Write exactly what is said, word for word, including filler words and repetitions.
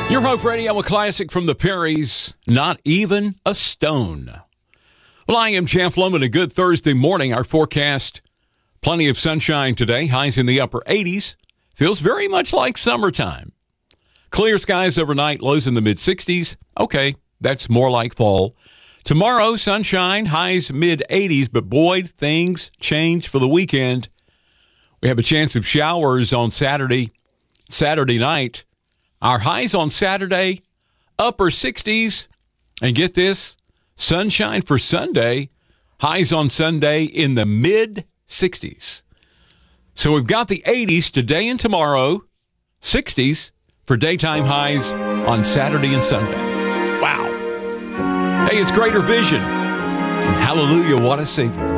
Your Hope Radio, a classic from the Perrys, Not Even a Stone. Well, I am Jeff Lohman. A good Thursday morning. Our forecast, plenty of sunshine today. Highs in the upper eighties. Feels very much like summertime. Clear skies overnight, lows in the mid-sixties. Okay, that's more like fall. Tomorrow, sunshine, highs mid-eighties, but boy, things change for the weekend. We have a chance of showers on Saturday, Saturday night. Our highs on Saturday, upper sixties. And get this, sunshine for Sunday, highs on Sunday in the mid-sixties. So we've got the eighties today and tomorrow, sixties for daytime highs on Saturday and Sunday. Wow. Hey, it's Greater Vision. And hallelujah, what a Savior.